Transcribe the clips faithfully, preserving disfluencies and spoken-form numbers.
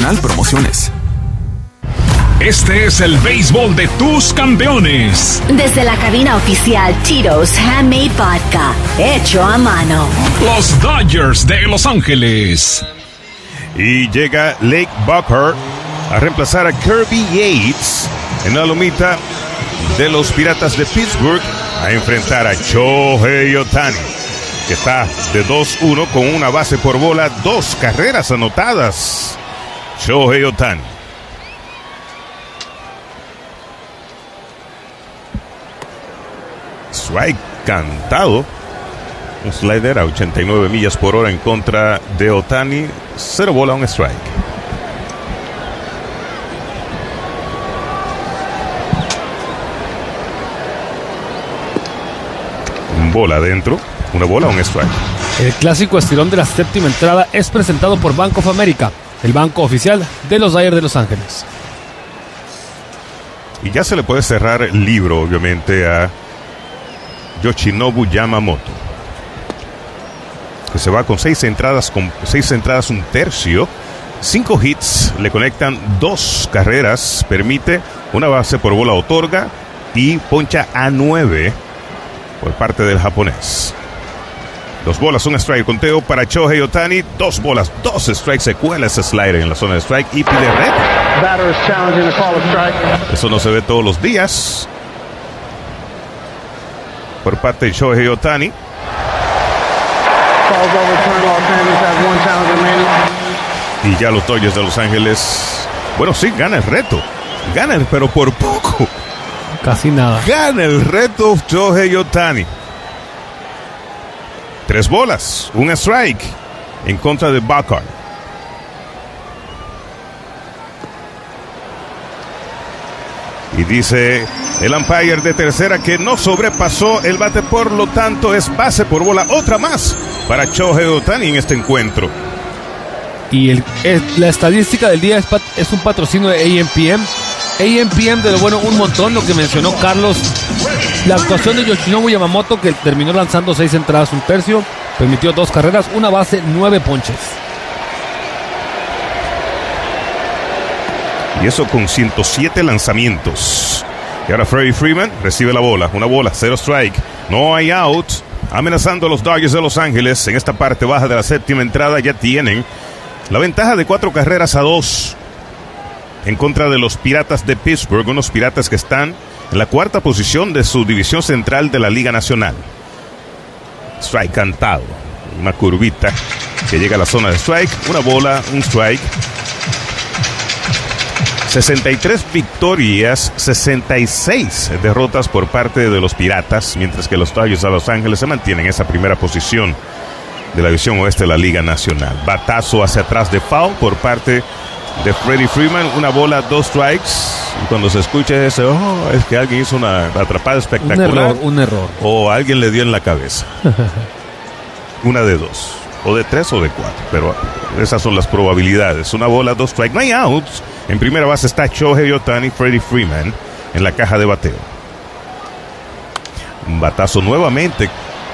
Diagonal Promociones. Este es el béisbol de tus campeones. Desde la cabina oficial Tito's Handmade Vodka, hecho a mano. Los Dodgers de Los Ángeles. Y llega Blake Bucker a reemplazar a Kirby Yates en la lomita de los Piratas de Pittsburgh a enfrentar a Shohei Ohtani, que está de dos uno con una base por bola, dos carreras anotadas. Shohei Ohtani. Strike cantado. Un slider a ochenta y nueve millas por hora en contra de Ohtani. Cero bola, un strike. Un bola adentro. Una bola, un strike. El clásico estirón de la séptima entrada es presentado por Bank of America, el banco oficial de los Dodgers de Los Ángeles. Y ya se le puede cerrar el libro, obviamente, a Yoshinobu Yamamoto, que se va con seis entradas, con seis entradas, un tercio, cinco hits, le conectan dos carreras, permite una base por bola, otorga y poncha a nueve por parte del japonés. Dos bolas, un strike, conteo para Shohei Ohtani, dos bolas, dos strikes, se cuela ese slider en la zona de strike y pide red. Eso no se ve todos los días por parte de Shohei Ohtani. Y ya los Dodgers de Los Ángeles, bueno, sí, gana el reto. Gana, pero por poco. Casi nada. Gana el reto Shohei Ohtani. Tres bolas, un strike en contra de Bucker. Y dice el umpire de tercera que no sobrepasó el bate, por lo tanto es base por bola, otra más para Shohei Ohtani en este encuentro. Y el, el, la estadística del día es, pat, es un patrocinio de A M P M. A M P M, de lo bueno, un montón, lo que mencionó Carlos. La actuación de Yoshinobu Yamamoto, que terminó lanzando seis entradas, un tercio, permitió dos carreras, una base, nueve ponches. Y eso con ciento siete lanzamientos. Y ahora Freddie Freeman recibe la bola. Una bola, cero strike. No hay out. Amenazando a los Dodgers de Los Ángeles. En esta parte baja de la séptima entrada ya tienen la ventaja de cuatro carreras a dos en contra de los Piratas de Pittsburgh. Unos Piratas que están en la cuarta posición de su división central de la Liga Nacional. Strike cantado. Una curvita que llega a la zona de strike. Una bola, un strike. sesenta y tres victorias, sesenta y seis derrotas por parte de los Piratas, mientras que los Dodgers de Los Ángeles se mantienen en esa primera posición de la división oeste de la Liga Nacional. Batazo hacia atrás de foul por parte de Freddie Freeman, una bola, dos strikes. Y cuando se escucha ese, oh, es que alguien hizo una atrapada espectacular. Un error, un error. O alguien le dio en la cabeza. Una de dos, o de tres o de cuatro, pero esas son las probabilidades. Una bola, dos strikes, no hay outs. En primera base está Shohei Ohtani, Freddie Freeman en la caja de bateo. Un batazo nuevamente.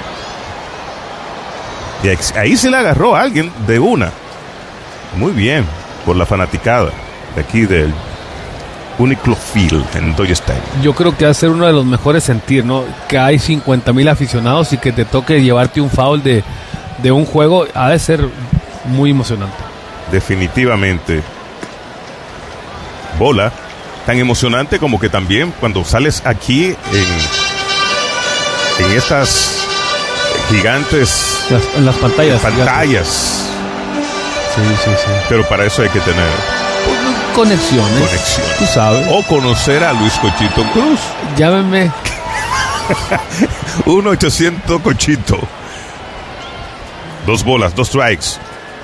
Y ahí se le agarró a alguien de una. Muy bien, por la fanaticada de aquí del Uniqlo Field en Dodger Stadium. Yo creo que va a ser uno de los mejores sentir, ¿no? Que hay cincuenta mil aficionados y que te toque llevarte un foul de, de un juego, ha de ser muy emocionante. Definitivamente. Bola, tan emocionante como que también cuando sales aquí en, en estas gigantes las, en las pantallas pantallas sí, sí, sí. Pero para eso hay que tener conexiones, conexiones, tú sabes, o conocer a Luis Cochito Cruz. Llámeme uno ochocientos Cochito. Dos bolas, dos strikes.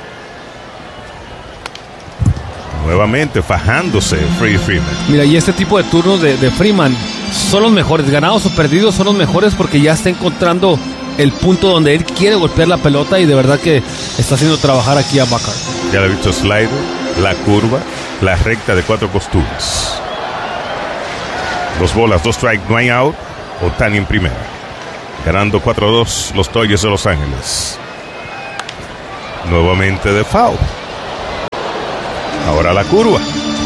Nuevamente fajándose Freddie Freeman. Mira, y este tipo de turnos de, de Freeman son los mejores, ganados o perdidos son los mejores, porque ya está encontrando el punto donde él quiere golpear la pelota y de verdad que está haciendo trabajar aquí a Bucker. Ya le he visto slider, la curva, la recta de cuatro costuras. Dos bolas, dos strikes, no hay out. Ohtani en primera. Ganando cuatro a dos los Dodgers de Los Ángeles. Nuevamente de foul. Ahora la curva.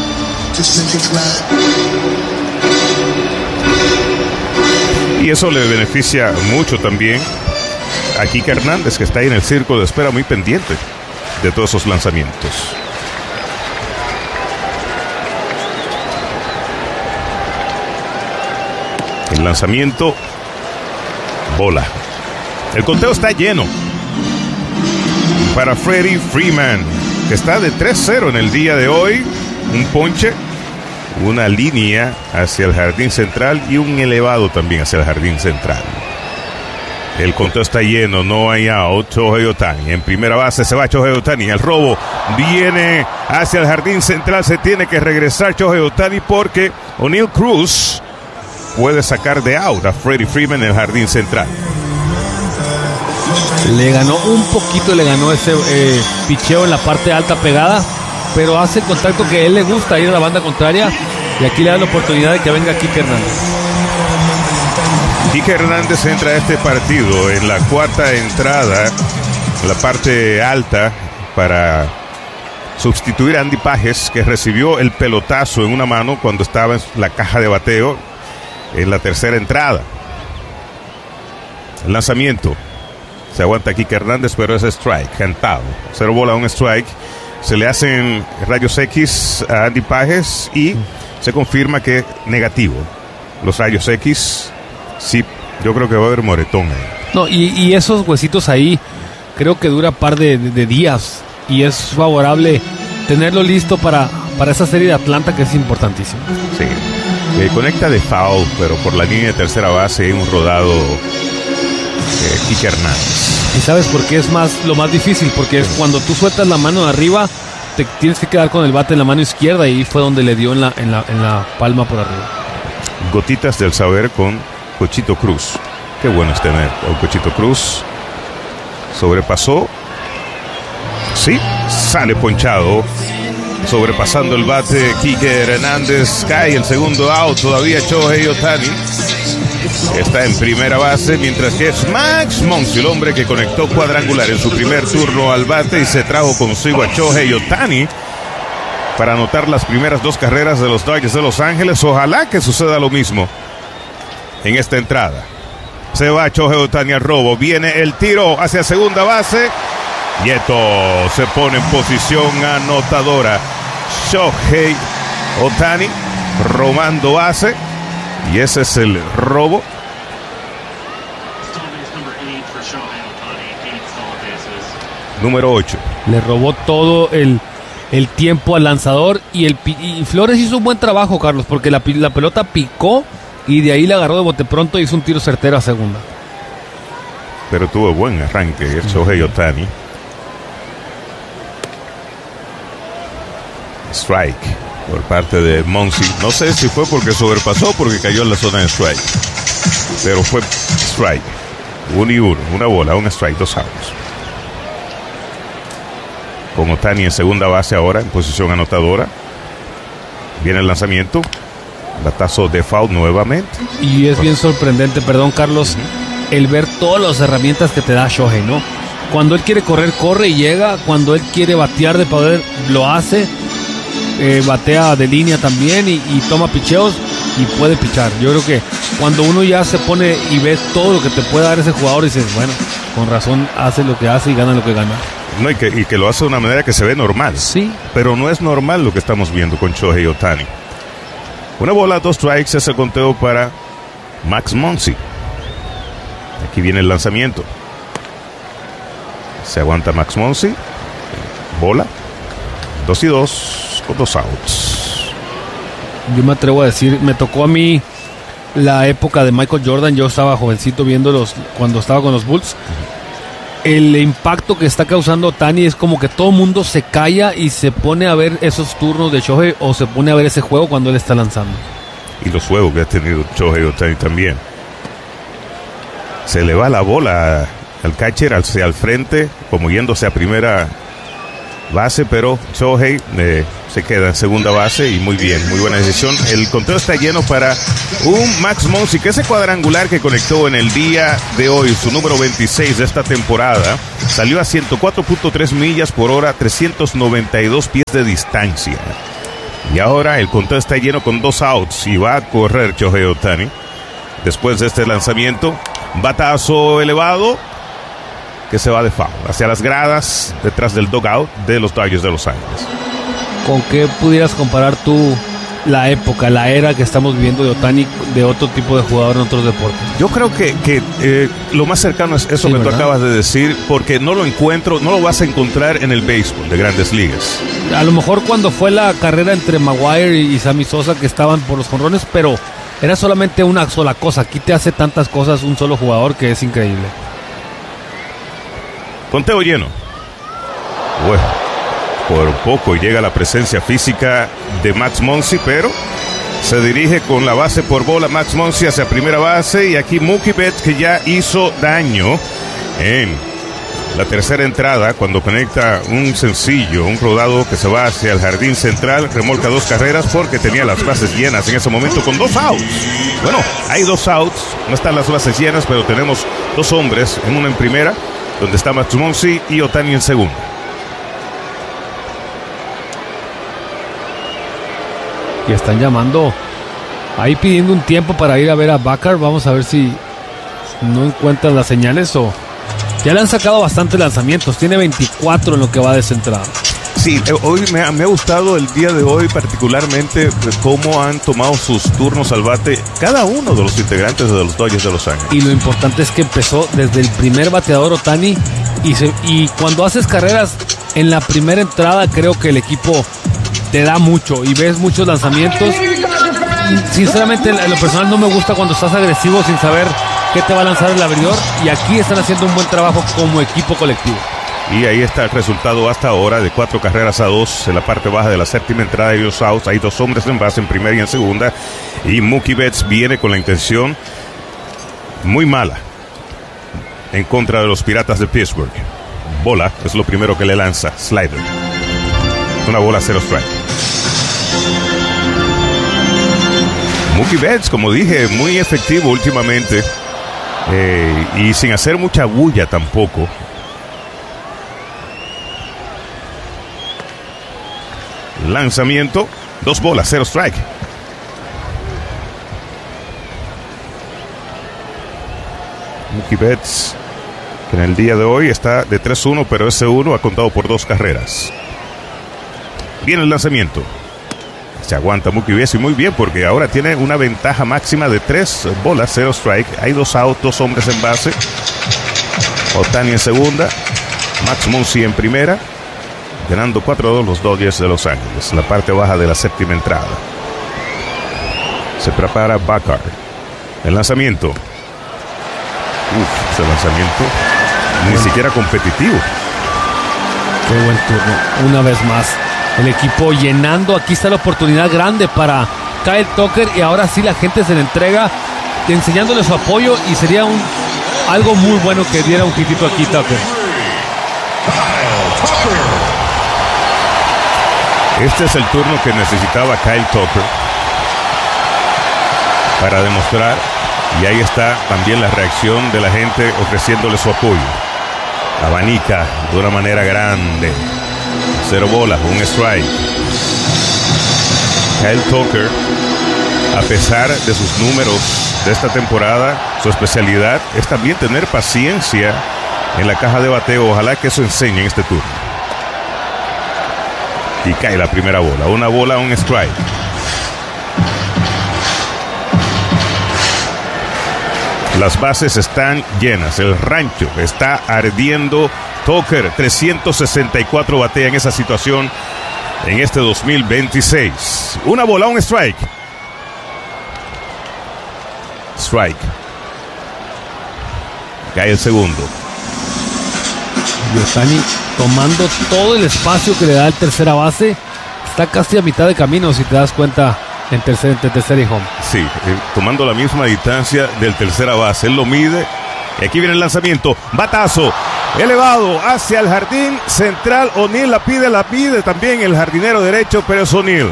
Y eso le beneficia mucho también a Kike Hernández, que está ahí en el círculo de espera muy pendiente de todos esos lanzamientos. El lanzamiento, bola. El conteo está lleno para Freddie Freeman, que está de tres cero en el día de hoy. Un ponche, una línea hacia el jardín central y un elevado también hacia el jardín central. El conteo está lleno, no hay out. Shohei Ohtani en primera base, se va Shohei Ohtani. El robo viene hacia el jardín central, se tiene que regresar Shohei Ohtani porque O'Neill Cruz puede sacar de out a Freddie Freeman en el jardín central. Le ganó un poquito, le ganó ese eh, picheo en la parte alta pegada, pero hace el contacto que a él le gusta, ir a la banda contraria, y aquí le da la oportunidad de que venga Kike Hernández. Kike Hernández entra a este partido en la cuarta entrada, en la parte alta, para sustituir a Andy Pages, que recibió el pelotazo en una mano cuando estaba en la caja de bateo en la tercera entrada. El lanzamiento. Se aguanta Kike Hernández, pero es strike, cantado. Cero bola, un strike. Se le hacen rayos X a Andy Pages y se confirma que negativo. Los rayos X, sí, yo creo que va a haber moretón ahí. No, y, y esos huesitos ahí, creo que dura par de, de, de días. Y es favorable tenerlo listo para, para esa serie de Atlanta, que es importantísimo. Sí. Eh, conecta de foul, pero por la línea de tercera base hay un rodado eh, Kike Hernández. ¿Y sabes por qué es más lo más difícil? Porque es cuando tú sueltas la mano de arriba, te tienes que quedar con el bate en la mano izquierda, y ahí fue donde le dio en la, en la, en la palma por arriba. Gotitas del saber con Cochito Cruz. Qué bueno es tener a Cochito Cruz. Sobrepasó. Sí, sale ponchado. Sobrepasando el bate Kike Hernández. Cae el segundo out. Todavía Shohei Ohtani está en primera base, mientras que es Max Muncy, el hombre que conectó cuadrangular en su primer turno al bate y se trajo consigo a Shohei Ohtani para anotar las primeras dos carreras de los Dodgers de Los Ángeles. Ojalá que suceda lo mismo en esta entrada. Se va Shohei Ohtani al robo. Viene el tiro hacia segunda base. Nieto se pone en posición anotadora. Shohei Ohtani robando base. Y ese es el robo. Número ocho. Le robó todo el, el tiempo al lanzador. Y, el, y Flores hizo un buen trabajo, Carlos, porque la, la pelota picó y de ahí la agarró de bote pronto y hizo un tiro certero a segunda. Pero tuvo buen arranque el Shohei Ohtani. Strike por parte de Muncy. No sé si fue porque sobrepasó o porque cayó en la zona de strike, pero fue strike. Uno y uno, una bola, un strike, dos outs. Con Ohtani en segunda base ahora, en posición anotadora. Viene el lanzamiento. Batazo de foul nuevamente. Y es bien sorprendente, perdón Carlos, uh-huh. el ver todas las herramientas que te da Shohei, ¿no? Cuando él quiere correr, corre y llega. Cuando él quiere batear de poder, lo hace. Eh, batea de línea también y, y toma picheos y puede pichar. Yo creo que cuando uno ya se pone y ve todo lo que te puede dar ese jugador, dices, bueno, con razón hace lo que hace y gana lo que gana. No, y, que, y que lo hace de una manera que se ve normal. Sí. Pero no es normal lo que estamos viendo con Shohei Ohtani. Una bola, dos strikes, es el conteo para Max Muncy. Aquí viene el lanzamiento. Se aguanta Max Muncy. Bola. Dos y dos. Con dos outs. Yo me atrevo a decir, me tocó a mí la época de Michael Jordan. Yo estaba jovencito viéndolos cuando estaba con los Bulls. El impacto que está causando Ohtani es como que todo el mundo se calla y se pone a ver esos turnos de Shohei, o se pone a ver ese juego cuando él está lanzando. Y los juegos que ha tenido Shohei Ohtani también. Se le va la bola al catcher hacia el frente, como yéndose a primera base, pero Shohei eh, se queda en segunda base y muy bien, muy buena decisión. El conteo está lleno para un Max Muncy, que ese cuadrangular que conectó en el día de hoy, su número veintiséis de esta temporada, salió a ciento cuatro punto tres millas por hora, trescientos noventa y dos pies de distancia. Y ahora el conteo está lleno con dos outs y va a correr Shohei Ohtani. Después de este lanzamiento, batazo elevado que se va de foul hacia las gradas detrás del dugout de los Dodgers de Los Ángeles. ¿Con qué pudieras comparar tú la época, la era que estamos viviendo de Ohtani de otro tipo de jugador en otros deportes? Yo creo que, que eh, lo más cercano es eso, sí, que ¿verdad? Tú acabas de decir, porque no lo encuentro, no lo vas a encontrar en el béisbol de Grandes Ligas. A lo mejor cuando fue la carrera entre Maguire y Sammy Sosa, que estaban por los jonrones, pero era solamente una sola cosa. Aquí te hace tantas cosas un solo jugador que es increíble. Conteo lleno. Bueno, por poco llega la presencia física de Max Muncy, pero se dirige con la base por bola Max Muncy hacia primera base, y aquí Mookie Betts, que ya hizo daño en la tercera entrada cuando conecta un sencillo, un rodado que se va hacia el jardín central, remolca dos carreras porque tenía las bases llenas en ese momento con dos outs. Bueno, hay dos outs, no están las bases llenas, pero tenemos dos hombres, en una en primera, donde está Max Muncy, y Ohtani en segunda. Y están llamando ahí pidiendo un tiempo para ir a ver a Bakar. Vamos a ver si no encuentran las señales o ya le han sacado bastantes lanzamientos. Tiene veinticuatro en lo que va de centrada. Sí, hoy me ha, me ha gustado el día de hoy particularmente cómo han tomado sus turnos al bate cada uno de los integrantes de los Dodgers de Los Ángeles. Y lo importante es que empezó desde el primer bateador Ohtani y, se, y cuando haces carreras en la primera entrada creo que el equipo te da mucho y ves muchos lanzamientos. Sinceramente en lo personal no me gusta cuando estás agresivo sin saber qué te va a lanzar el abridor, y aquí están haciendo un buen trabajo como equipo colectivo. Y ahí está el resultado hasta ahora de cuatro carreras a dos en la parte baja de la séptima entrada y dos outs. Hay dos hombres en base en primera y en segunda. Y Mookie Betts viene con la intención muy mala en contra de los Piratas de Pittsburgh. Bola es lo primero que le lanza. Slider. Una bola cero strike. Mookie Betts, como dije, muy efectivo últimamente. Eh, y sin hacer mucha bulla tampoco. Lanzamiento, dos bolas, cero strike. Mookie Betts, que en el día de hoy está de tres uno, pero ese uno ha contado por dos carreras. Viene el lanzamiento. Se aguanta Mookie Betts y muy bien, porque ahora tiene una ventaja máxima de tres bolas, cero strike. Hay dos outs, dos hombres en base. Ohtani en segunda, Max Muncy en primera. Ganando cuatro a dos los Dodgers de Los Ángeles, la parte baja de la séptima entrada. Se prepara Bakar. El lanzamiento. Uf, ese lanzamiento ni bueno. siquiera competitivo. Qué buen turno. Una vez más, el equipo llenando. Aquí está la oportunidad grande para Kyle Tucker, y ahora sí la gente se le entrega enseñándole su apoyo, y sería un algo muy bueno que diera un hitito aquí Tucker. Este es el turno que necesitaba Kyle Tucker para demostrar, y ahí está también la reacción de la gente ofreciéndole su apoyo. Abanica de una manera grande. Cero bolas, un strike. Kyle Tucker, a pesar de sus números de esta temporada, su especialidad es también tener paciencia en la caja de bateo. Ojalá que eso enseñe en este turno. Y cae la primera bola. Una bola, un strike. Las bases están llenas. El rancho está ardiendo. Tucker, trescientos sesenta y cuatro batea en esa situación en este dos mil veintiséis. Una bola, un strike. Strike. Cae el segundo. Y Ohtani tomando todo el espacio que le da el tercera base. Está casi a mitad de camino, si te das cuenta, en tercer, entre tercera y home. Sí, eh, tomando la misma distancia del tercera base. Él lo mide. Y aquí viene el lanzamiento. Batazo. elevado hacia el jardín central. O'Neill la pide, la pide también el jardinero derecho, pero es O'Neill.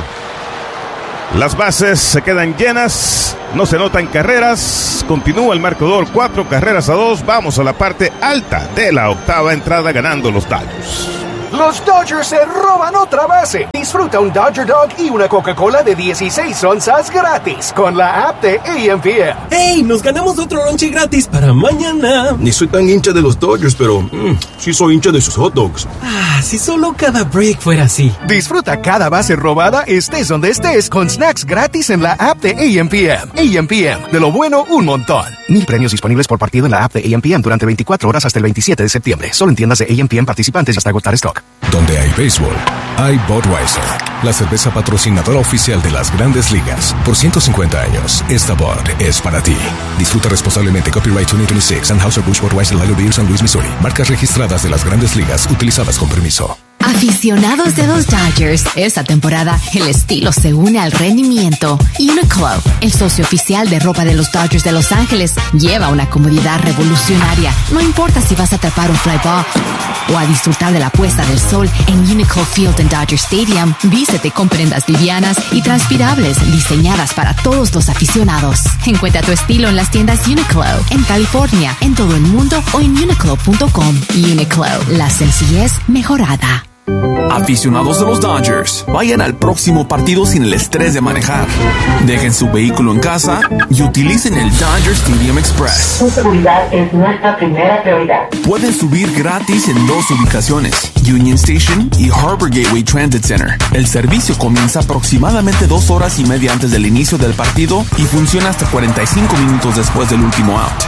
Las bases se quedan llenas, no se notan carreras. Continúa el marcador, cuatro carreras a dos. Vamos a la parte alta de la octava entrada, ganando los Dodgers. Los Dodgers se roban otra base. Disfruta un Dodger Dog y una Coca-Cola de dieciséis onzas gratis con la app de A M P M. ¡Hey! Nos ganamos otro lonche gratis para mañana. Ni soy tan hincha de los Dodgers, pero mm, sí soy hincha de sus hot dogs. Ah, si solo cada break fuera así. Disfruta cada base robada, estés donde estés, con snacks gratis en la app de A M P M. A M P M, de lo bueno, un montón. Mil premios disponibles por partido en la app de A M P M durante veinticuatro horas hasta el veintisiete de septiembre. Solo en tiendas de A M P M participantes hasta agotar stock. Donde hay béisbol, hay Budweiser, la cerveza patrocinadora oficial de las Grandes Ligas. Por ciento cincuenta años, esta Bud es para ti. Disfruta responsablemente. Copyright veinte veintiséis, Anheuser-Busch Budweiser Lager Beer, San Luis, Missouri. Marcas registradas de las Grandes Ligas, utilizadas con permiso. Aficionados de los Dodgers, esta temporada el estilo se une al rendimiento. Uniqlo, el socio oficial de ropa de los Dodgers de Los Ángeles, lleva una comodidad revolucionaria. No importa si vas a atrapar un fly ball o a disfrutar de la puesta del sol en Uniqlo Field en Dodger Stadium. Vístete con prendas livianas y transpirables diseñadas para todos los aficionados. Encuentra tu estilo en las tiendas Uniqlo en California, en todo el mundo o en uniqlo punto com. Uniqlo, la sencillez mejorada. Aficionados de los Dodgers, vayan al próximo partido sin el estrés de manejar. Dejen su vehículo en casa y utilicen el Dodger Stadium Express. Su seguridad es nuestra primera prioridad. Pueden subir gratis en dos ubicaciones, Union Station y Harbor Gateway Transit Center. El servicio comienza aproximadamente dos horas y media antes del inicio del partido y funciona hasta cuarenta y cinco minutos después del último out.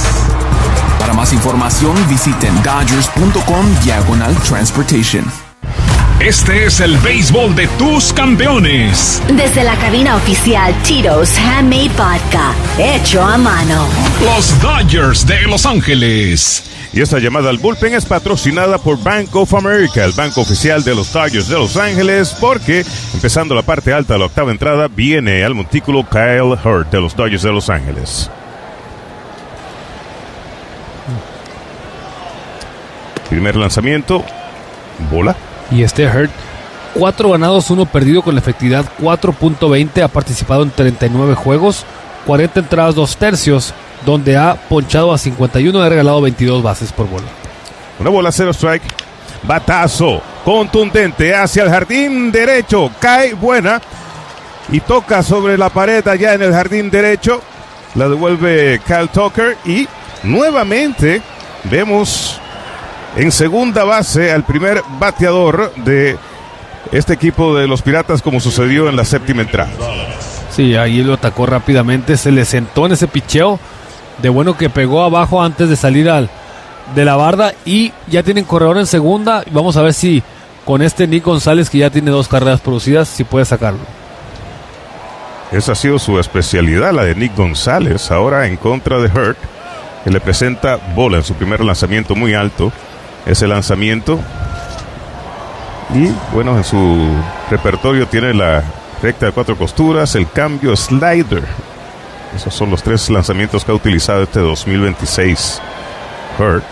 Para más información, visiten dodgers punto com diagonal transportation. Este es el béisbol de tus campeones. Desde la cabina oficial Tito's Handmade Vodka, hecho a mano. Los Dodgers de Los Ángeles. Y esta llamada al bullpen es patrocinada por Bank of America, el banco oficial de los Dodgers de Los Ángeles, porque empezando la parte alta de la octava entrada viene al montículo Kyle Hurt de los Dodgers de Los Ángeles. Primer lanzamiento, bola. Y este Hurt, cuatro ganados, uno perdido con la efectividad cuatro punto veinte. Ha participado en treinta y nueve juegos, cuarenta entradas, dos tercios, donde ha ponchado a cincuenta y uno y ha regalado veintidós bases por bola. Una bola, cero strike. Batazo contundente hacia el jardín derecho. Cae buena y toca sobre la pared allá en el jardín derecho. La devuelve Kyle Tucker y nuevamente vemos en segunda base al primer bateador de este equipo de los Piratas, como sucedió en la séptima entrada. Sí, ahí lo atacó rápidamente, se le sentó en ese picheo. De bueno que pegó abajo antes de salir al, de la barda. Y ya tienen corredor en segunda. Vamos a ver si con este Nick González, que ya tiene dos carreras producidas, si puede sacarlo. Esa ha sido su especialidad, la de Nick González. Ahora en contra de Hurt, que le presenta bola en su primer lanzamiento muy alto. Ese lanzamiento. Y bueno, en su repertorio tiene la recta de cuatro costuras, el cambio, slider. Esos son los tres lanzamientos que ha utilizado este dos mil veintiséis Hurt.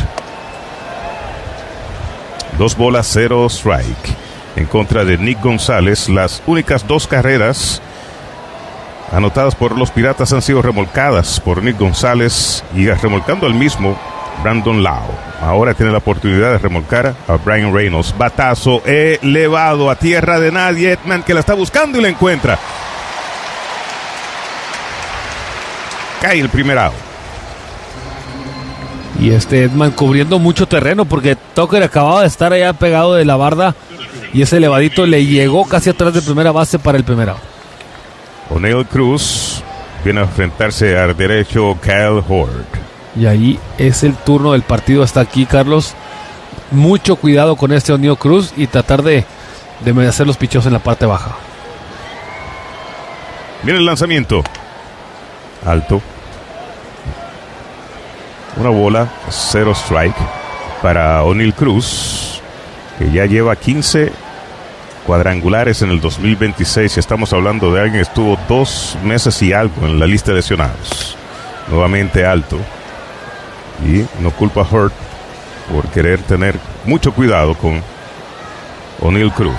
Dos bolas, cero strike en contra de Nick González. Las únicas dos carreras anotadas por los Piratas han sido remolcadas por Nick González y remolcando al mismo Brandon Lowe. Ahora tiene la oportunidad de remolcar a Brian Reynolds. Batazo elevado a tierra de nadie. Edman, que la está buscando y la encuentra. Cae el primer out. Y este Edman cubriendo mucho terreno, porque Tucker acababa de estar allá pegado de la barda y ese elevadito le llegó casi atrás de primera base para el primer out. O'Neill Cruz viene a enfrentarse al derecho Kyle Hurt. Y ahí es el turno del partido hasta aquí, Carlos. Mucho cuidado con este O'Neill Cruz y tratar de, de hacer los picheos en la parte baja. Viene el lanzamiento. Alto. Una bola, cero strike para O'Neill Cruz, que ya lleva quince cuadrangulares en el dos mil veintiséis. Estamos hablando de alguien que estuvo dos meses y algo en la lista de lesionados. Nuevamente alto. Y no culpa a Hurt por querer tener mucho cuidado con O'Neill Cruz.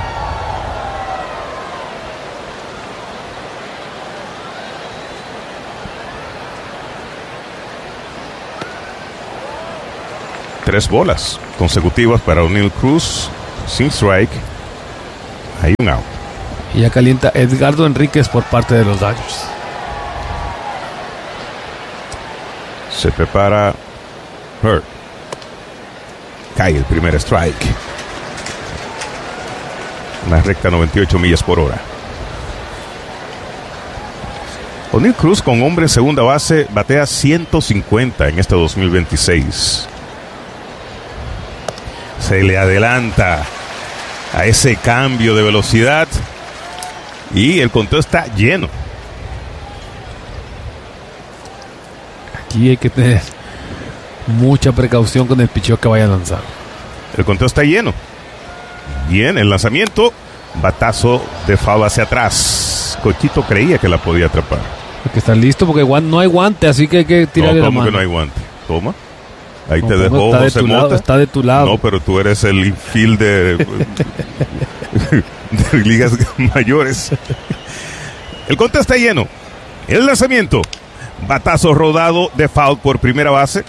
Tres bolas consecutivas para O'Neill Cruz, sin strike. Hay un out. Y ya calienta Edgardo Enríquez por parte de los Dodgers. Se prepara Hurt. Cae el primer strike. Una recta noventa y ocho millas por hora. O'Neill Cruz, con hombre en segunda base, batea ciento cincuenta en este dos mil veintiséis. Se le adelanta a ese cambio de velocidad y el conteo está lleno. Aquí hay que tener mucha precaución con el picheo que vaya a lanzar. El conteo está lleno. Bien, el lanzamiento, batazo de foul hacia atrás. Cochito creía que la podía atrapar. Hay que estar listo porque no hay guante, así que hay que tirarle no, la mano. ¿cómo que no hay guante? Toma. Ahí no, te dejó está José de Mota. lado, está de tu lado. No, pero tú eres el infielder de, de ligas mayores. El conteo está lleno. El lanzamiento, batazo rodado de foul por primera base.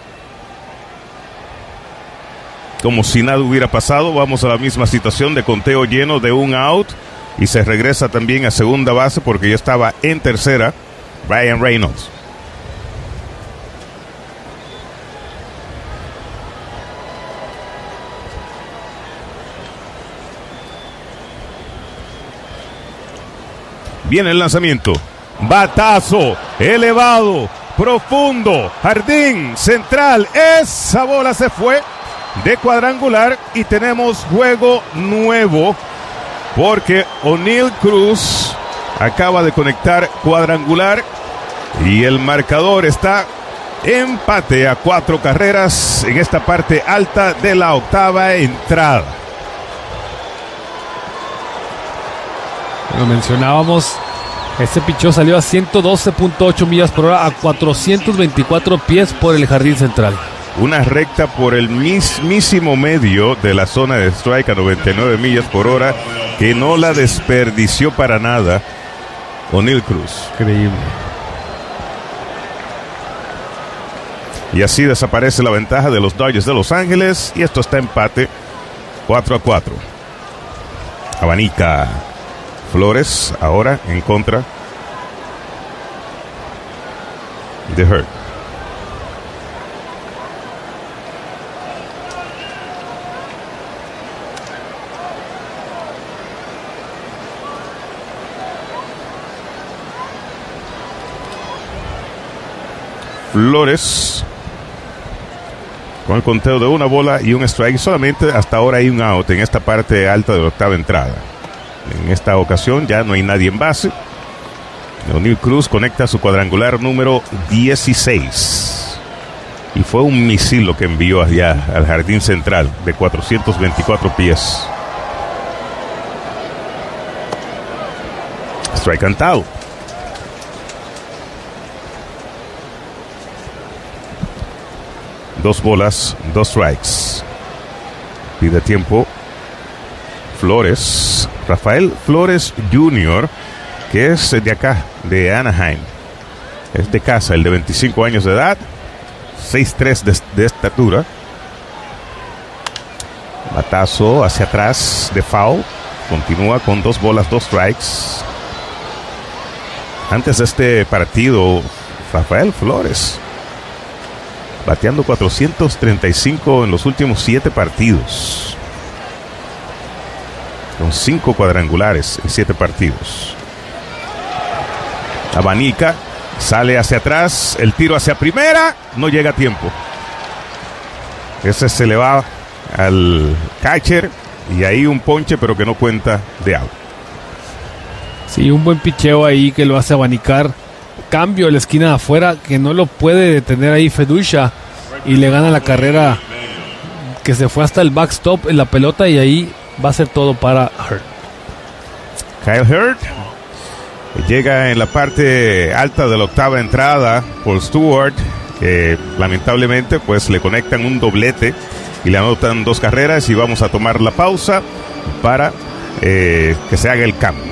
Como si nada hubiera pasado, vamos a la misma situación de conteo lleno de un out. Y se regresa también a segunda base porque ya estaba en tercera Ryan Reynolds. Viene el lanzamiento. Batazo elevado, profundo, jardín central. Esa bola se fue de cuadrangular y tenemos juego nuevo porque O'Neill Cruz acaba de conectar cuadrangular y el marcador está empate a cuatro carreras en esta parte alta de la octava entrada. Lo mencionábamos, este picheo salió a ciento doce punto ocho millas por hora a cuatrocientos veinticuatro pies por el jardín central. Una recta por el mismísimo medio de la zona de strike a noventa y nueve millas por hora que no la desperdició para nada O'Neill Cruz. Increíble. Y así desaparece la ventaja de los Dodgers de Los Ángeles y esto está empate cuatro a cuatro. Abanica Flores ahora en contra de Hurt. Flores con el conteo de una bola y un strike. Solamente hasta ahora hay un out en esta parte alta de la octava entrada. En esta ocasión ya no hay nadie en base. O'Neill Cruz conecta su cuadrangular número dieciséis. Y fue un misil lo que envió allá al jardín central de cuatrocientos veinticuatro pies. Strike cantado. Dos bolas, dos strikes. Pide tiempo Flores, Rafael Flores junior, que es de acá, de Anaheim. Es de casa, el de veinticinco años de edad, seis tres de, de estatura. Batazo hacia atrás de foul. Continúa con dos bolas, dos strikes. Antes de este partido, Rafael Flores bateando cuatrocientos treinta y cinco en los últimos siete partidos. Con cinco cuadrangulares en siete partidos. Abanica, sale hacia atrás, el tiro hacia primera, no llega a tiempo. Ese se le va al catcher y ahí un ponche, pero que no cuenta de out. Sí, un buen picheo ahí que lo hace abanicar. Cambio a la esquina de afuera que no lo puede detener ahí Fedusha y le gana la carrera que se fue hasta el backstop en la pelota y ahí va a ser todo para Hurt. Kyle Hurt llega en la parte alta de la octava entrada. Paul Stewart Eh, lamentablemente, pues le conectan un doblete y le anotan dos carreras, y vamos a tomar la pausa para eh, que se haga el cambio.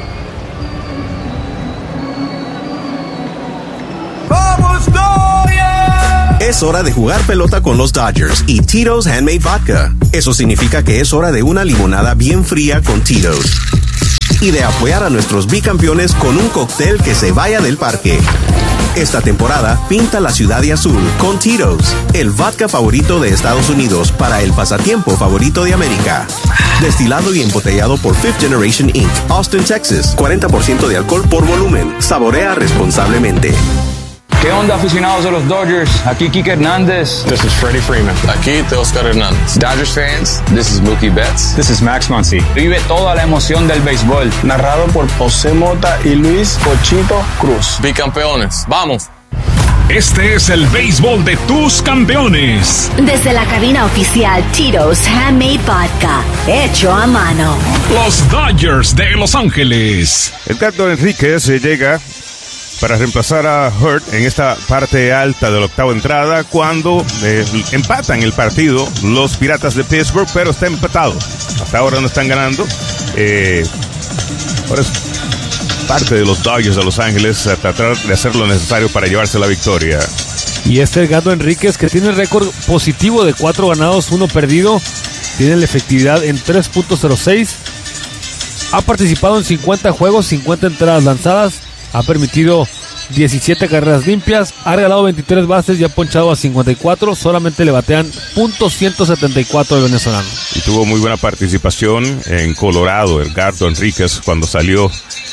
¡Vamos, Dodgers! Es hora de jugar pelota con los Dodgers y Tito's Handmade Vodka. Eso significa que es hora de una limonada bien fría con Tito's. Y de apoyar a nuestros bicampeones con un cóctel que se vaya del parque. Esta temporada, pinta la ciudad de azul con Tito's, el vodka favorito de Estados Unidos para el pasatiempo favorito de América. Destilado y embotellado por Fifth Generation incorporated, Austin, Texas. cuarenta por ciento de alcohol por volumen. Saborea responsablemente. ¿Qué onda, aficionados de los Dodgers? Aquí Kike Hernández. This is Freddie Freeman. Aquí Teoscar Hernández. Dodgers fans, this is Mookie Betts. This is Max Muncy. Vive toda la emoción del béisbol. Narrado por José Mota y Luis Cochito Cruz. Bicampeones, ¡vamos! Este es el béisbol de tus campeones. Desde la cabina oficial Tito's Handmade Vodka, hecho a mano. Los Dodgers de Los Ángeles. Edgardo Enríquez llega para reemplazar a Hurt en esta parte alta de la octava entrada, cuando eh, empatan el partido los Piratas de Pittsburgh, pero está empatado. Hasta ahora no están ganando. Eh, ahora es parte de los Dodgers de Los Ángeles a tratar de hacer lo necesario para llevarse la victoria. Y este Edgardo Enríquez, que tiene el récord positivo de cuatro ganados, uno perdido, tiene la efectividad en tres punto cero seis, ha participado en cincuenta juegos, cincuenta entradas lanzadas, ha permitido diecisiete carreras limpias, ha regalado veintitrés bases y ha ponchado a cincuenta y cuatro. Solamente le batean punto ciento setenta y cuatro el venezolano. Y tuvo muy buena participación en Colorado, Edgardo Enríquez, cuando salió.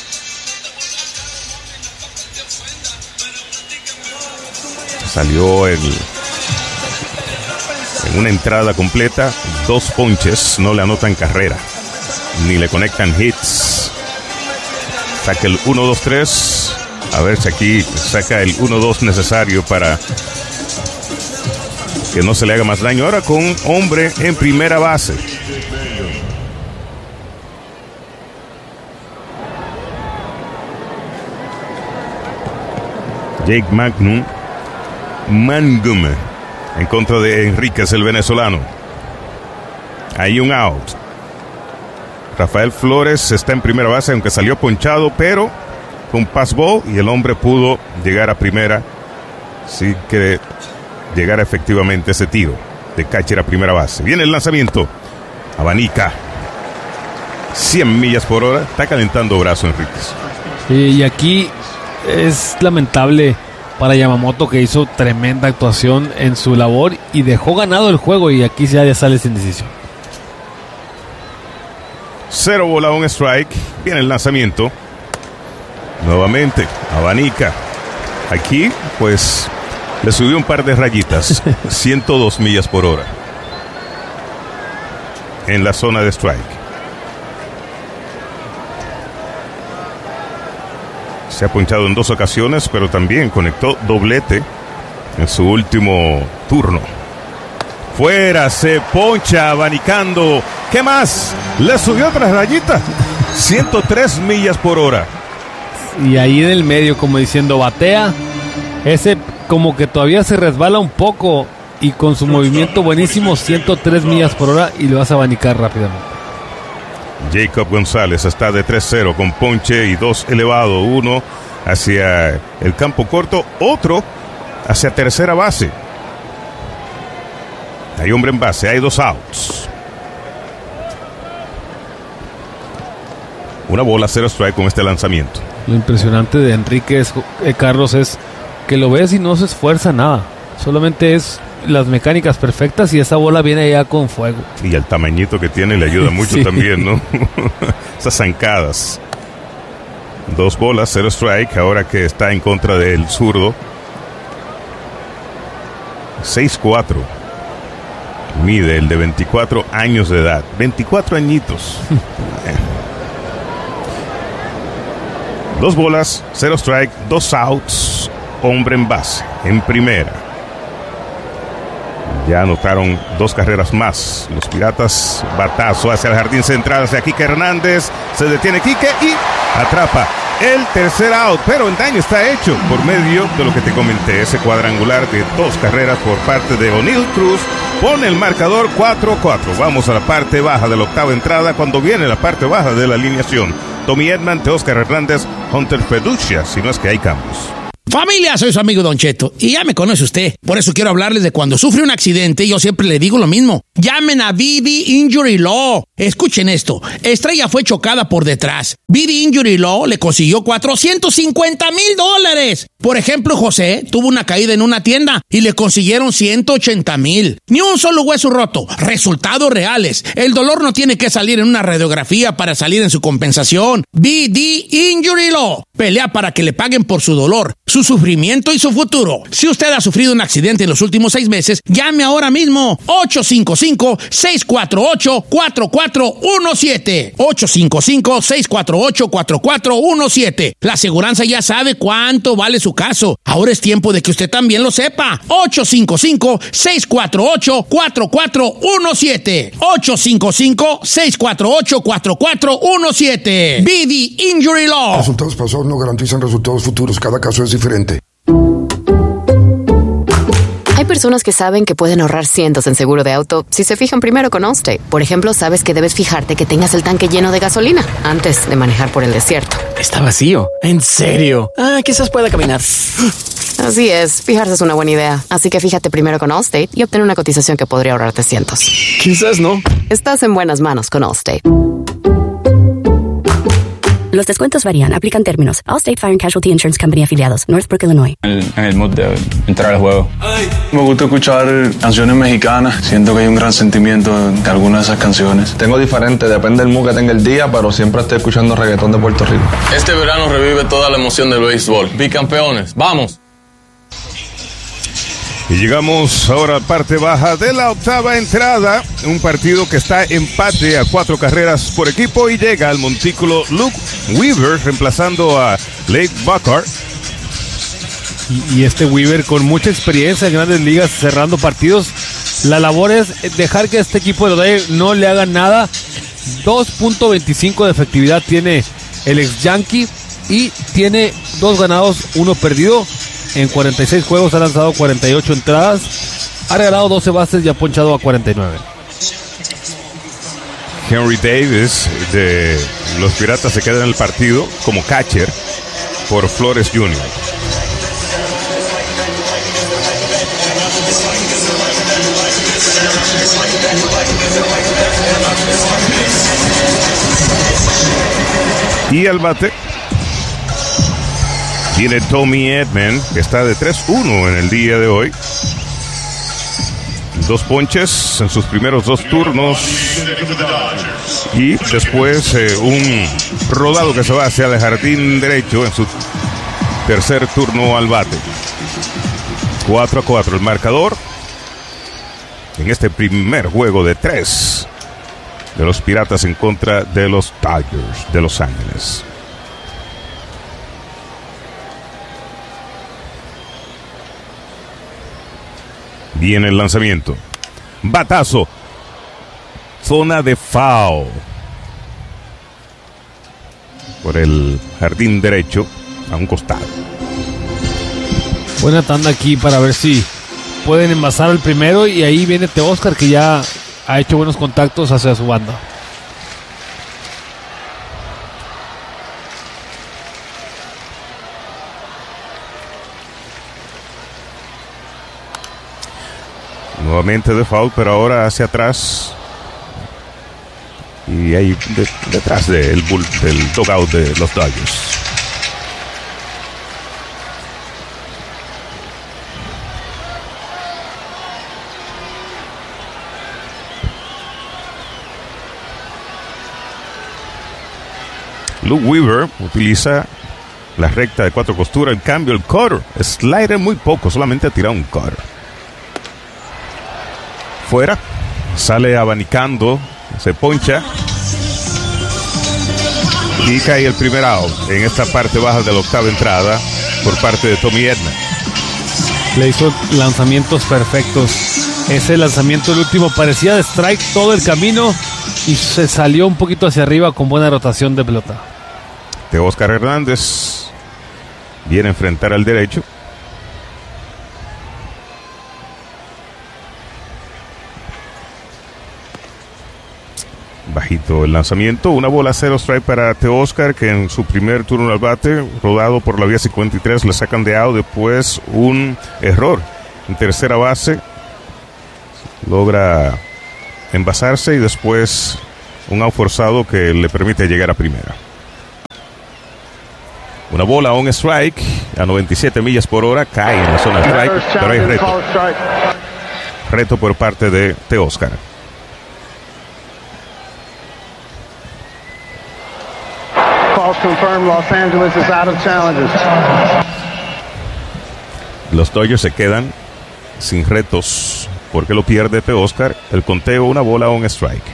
Salió en, en una entrada completa, dos ponches, no le anotan carrera, ni le conectan hits. Saca el uno dos tres. A ver si aquí saca el uno dos necesario para que no se le haga más daño. Ahora con un hombre en primera base. Jake Magnum Mangum en contra de Enríquez, el venezolano. Hay un out. Rafael Flores está en primera base, aunque salió ponchado, pero con pass ball, y el hombre pudo llegar a primera sin que llegara efectivamente ese tiro de catcher a primera base. Viene el lanzamiento. Abanica. cien millas por hora. Está calentando brazo Enríquez. Y aquí es lamentable para Yamamoto, que hizo tremenda actuación en su labor y dejó ganado el juego, y aquí ya sale sin decisión. Cero bola, un strike. Viene el lanzamiento. Nuevamente, abanica. Aquí, pues, le subió un par de rayitas. ciento dos millas por hora. En la zona de strike. Se ha ponchado en dos ocasiones, pero también conectó doblete en su último turno. Fuera, se poncha abanicando. ¿Qué más? Le subió otra rayita. ciento tres millas por hora. Y ahí en el medio, como diciendo, batea. Ese como que todavía se resbala un poco, y con su movimiento buenísimo, ciento tres millas por hora, y lo vas a abanicar rápidamente. Jacob González está de tres cero con ponche y dos elevado. Uno hacia el campo corto, otro hacia tercera base. Hay hombre en base, hay dos outs. Una bola, cero strike con este lanzamiento. Lo impresionante de Enríquez, eh, Carlos, es que lo ves y no se esfuerza nada. Solamente es las mecánicas perfectas, y esa bola viene ya con fuego. Y el tamañito que tiene le ayuda mucho sí. También, ¿no? Esas zancadas. Dos bolas, cero strike, ahora que está en contra del zurdo. seis cuatro. Mide el de veinticuatro años de edad. veinticuatro añitos. Dos bolas, cero strike, dos outs, hombre en base, en primera. Ya anotaron dos carreras más. Los Piratas, batazo hacia el jardín central, hacia Kike Hernández. Se detiene Kike y atrapa el tercer out, pero el daño está hecho por medio de lo que te comenté. Ese cuadrangular de dos carreras por parte de O'Neill Cruz pone el marcador cuatro cuatro. Vamos a la parte baja de la octava entrada, cuando viene la parte baja de la alineación. Tommy Edman, Teóscar Hernández, Hunter Feducia, si no es que hay cambios. Familia, soy su amigo Don Cheto y ya me conoce usted. Por eso quiero hablarles de cuando sufre un accidente y yo siempre le digo lo mismo. Llamen a B D Injury Law. Escuchen esto. Estrella fue chocada por detrás. B D Injury Law le consiguió cuatrocientos cincuenta mil dólares. Por ejemplo, José tuvo una caída en una tienda y le consiguieron ciento ochenta mil. Ni un solo hueso roto. Resultados reales. El dolor no tiene que salir en una radiografía para salir en su compensación. B D Injury Law. Pelea para que le paguen por su dolor, su sufrimiento y su futuro. Si usted ha sufrido un accidente en los últimos seis meses, llame ahora mismo. ocho cinco cinco, seis cuatro ocho, cuatro cuatro uno siete. ocho cinco cinco, seis cuatro ocho, cuatro cuatro uno siete. La aseguranza ya sabe cuánto vale su caso. Ahora es tiempo de que usted también lo sepa. ocho cinco cinco, seis cuatro ocho, cuatro cuatro uno siete. ocho cinco cinco, seis cuatro ocho, cuatro cuatro uno siete. B D Injury Law. Resultados pasados no garantizan resultados futuros. Cada caso es diferente. Hay personas que saben que pueden ahorrar cientos en seguro de auto si se fijan primero con Allstate. Por ejemplo, sabes que debes fijarte que tengas el tanque lleno de gasolina antes de manejar por el desierto. Está vacío. ¿En serio? Ah, quizás pueda caminar. Así es, fijarse es una buena idea. Así que fíjate primero con Allstate y obtén una cotización que podría ahorrarte cientos. Quizás no. Estás en buenas manos con Allstate. Los descuentos varían, aplican términos. Allstate Fire and Casualty Insurance Company afiliados, Northbrook, Illinois. En el, en el mood de entrar al juego. Ay, me gusta escuchar canciones mexicanas. Siento que hay un gran sentimiento en algunas de esas canciones. Tengo diferente, depende del mood que tenga el día, pero siempre estoy escuchando reggaetón de Puerto Rico. Este verano revive toda la emoción del béisbol. Bicampeones, ¡vamos! Y llegamos ahora a la parte baja de la octava entrada. Un partido que está empate a cuatro carreras por equipo y llega al montículo Luke Weaver reemplazando a Blake Buckard. Y, y este Weaver con mucha experiencia en grandes ligas cerrando partidos. La labor es dejar que este equipo de los Dodgers no le hagan nada. dos punto veinticinco de efectividad tiene el ex Yankee y tiene dos ganados, uno perdido. En cuarenta y seis juegos ha lanzado cuarenta y ocho entradas, ha regalado doce bases y ha ponchado a cuarenta y nueve. Henry Davis de los Piratas se queda en el partido como catcher por Flores junior Y al bate tiene Tommy Edman, que está de tres uno en el día de hoy. Dos ponches en sus primeros dos turnos. Y después eh, un rodado que se va hacia el jardín derecho en su tercer turno al bate. cuatro a cuatro el marcador en este primer juego de tres de los Piratas en contra de los Dodgers de Los Ángeles. Viene el lanzamiento. Batazo. Zona de foul. Por el jardín derecho a un costado. Buena tanda aquí para ver si pueden envasar al primero. Y ahí viene Teóscar, que ya ha hecho buenos contactos hacia su banda. Nuevamente de foul, pero ahora hacia atrás. Y ahí de, detrás del bull, del dugout de los Dodgers. Luke Weaver utiliza la recta de cuatro costuras. En cambio, el cutter, slider muy poco, solamente ha tirado un cutter. Fuera, sale abanicando, se poncha y cae el primer out en esta parte baja de la octava entrada por parte de Tommy Edman. Le hizo lanzamientos perfectos. Ese lanzamiento, el último, parecía de strike todo el camino y se salió un poquito hacia arriba con buena rotación de pelota. Teóscar Hernández viene a enfrentar al derecho. Bajito el lanzamiento, una bola cero strike para Teóscar, que en su primer turno al bate, rodado por la vía cincuenta y tres, le sacan de out. Después un error en tercera base, logra envasarse y después un out forzado que le permite llegar a primera. Una bola on strike a noventa y siete millas por hora, cae en la zona de strike, pero hay reto. Reto por parte de Teóscar. Confirmed, Los Angeles is out of challenges. Los Dodgers se quedan sin retos porque lo pierde Teóscar. El conteo, una bola on strike.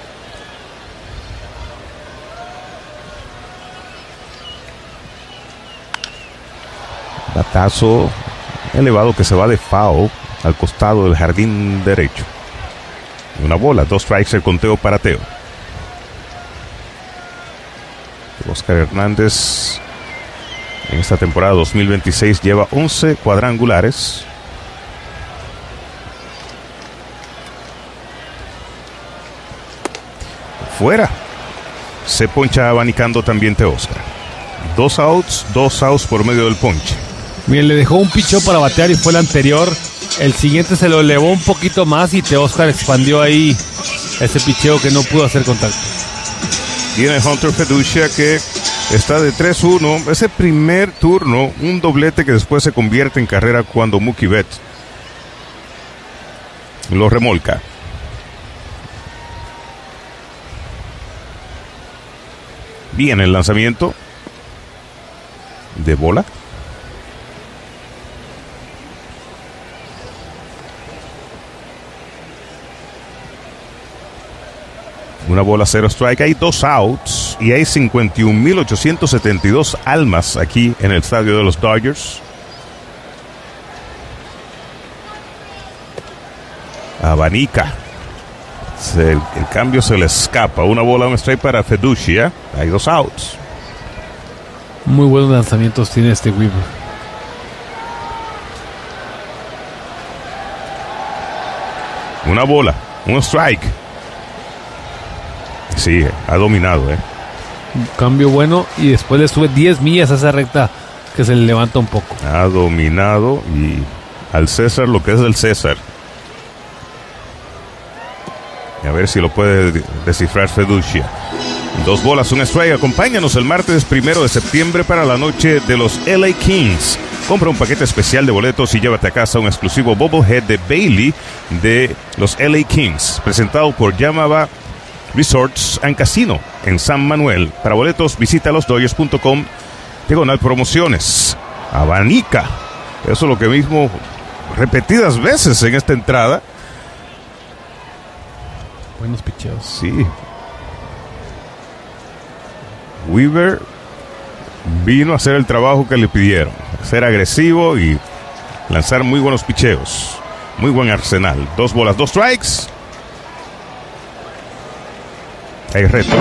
Batazo elevado que se va de foul al costado del jardín derecho. Una bola, dos strikes el conteo para Teo. Teóscar Hernández en esta temporada dos mil veintiséis lleva once cuadrangulares. Fuera. Se poncha abanicando también Teóscar. Dos outs, dos outs por medio del ponche. Bien, le dejó un picheo para batear y fue el anterior. El siguiente se lo elevó un poquito más y Teóscar expandió ahí ese picheo que no pudo hacer contacto. Viene Hunter Feducia, que está de tres uno. Ese primer turno, un doblete que después se convierte en carrera cuando Mookie Betts lo remolca. Viene el lanzamiento de bola. Una bola, cero strike. Hay dos outs y hay cincuenta y un mil ochocientos setenta y dos almas aquí en el estadio de los Dodgers. Abanica. Se, el cambio se le escapa. Una bola, un strike para Feducia. Hay dos outs. Muy buenos lanzamientos tiene este Weaver. Una bola, un strike. Sí, ha dominado, ¿eh? Un cambio bueno y después le sube diez millas a esa recta que se le levanta un poco. Ha dominado y al César lo que es del César. A ver si lo puede descifrar Feducia. Dos bolas, un strike. Acompáñanos el martes primero de septiembre para la noche de los L A Kings. Compra un paquete especial de boletos y llévate a casa un exclusivo bobblehead de Bailey de los L A Kings, presentado por Yamava Resorts and Casino en San Manuel. Para boletos visita los dodgers punto com diagonal promociones. Abanica. Eso es lo que mismo repetidas veces en esta entrada. Buenos picheos. Sí. Weaver vino a hacer el trabajo que le pidieron. Ser agresivo y lanzar muy buenos picheos. Muy buen arsenal. Dos bolas, dos strikes. Hay reto.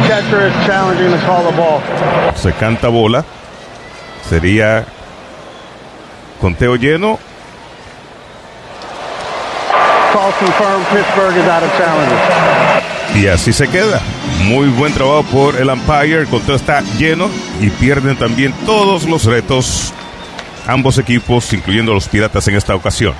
Se canta bola. Sería conteo lleno. Y así se queda. Muy buen trabajo por el umpire. El conteo está lleno y pierden también todos los retos ambos equipos, incluyendo los Piratas en esta ocasión.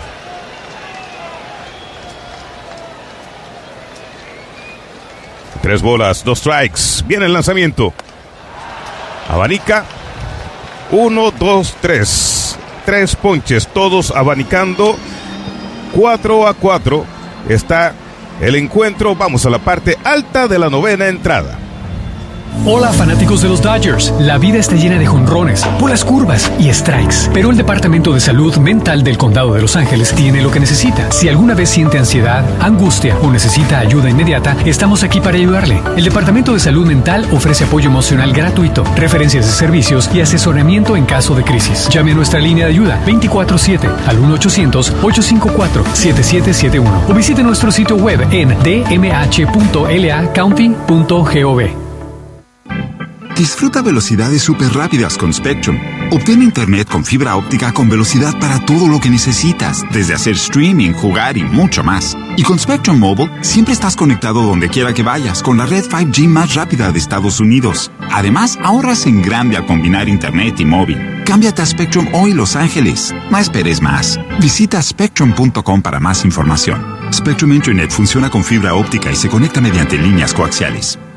Tres bolas, dos strikes. Viene el lanzamiento. Abanica. Uno, dos, tres. Tres ponches, todos abanicando. Cuatro a cuatro. Está el encuentro. Vamos a la parte alta de la novena entrada. Hola fanáticos de los Dodgers, la vida está llena de jonrones, bolas curvas y strikes, pero el Departamento de Salud Mental del Condado de Los Ángeles tiene lo que necesita. Si alguna vez siente ansiedad, angustia o necesita ayuda inmediata, estamos aquí para ayudarle. El Departamento de Salud Mental ofrece apoyo emocional gratuito, referencias de servicios y asesoramiento en caso de crisis. Llame a nuestra línea de ayuda veinticuatro siete al uno ochocientos, ocho cinco cuatro, siete siete siete uno o visite nuestro sitio web en d m h punto l a county punto gov. Disfruta velocidades súper rápidas con Spectrum. Obtén internet con fibra óptica con velocidad para todo lo que necesitas, desde hacer streaming, jugar y mucho más. Y con Spectrum Mobile, siempre estás conectado donde quiera que vayas con la red cinco G más rápida de Estados Unidos. Además, ahorras en grande al combinar internet y móvil. Cámbiate a Spectrum hoy, Los Ángeles. No esperes más. Visita spectrum punto com para más información. Spectrum Internet funciona con fibra óptica y se conecta mediante líneas coaxiales.